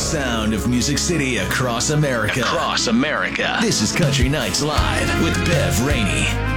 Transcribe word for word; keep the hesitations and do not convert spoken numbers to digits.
sound of Music City across America. Across America. This is Country Nights Live with Bev Rainey.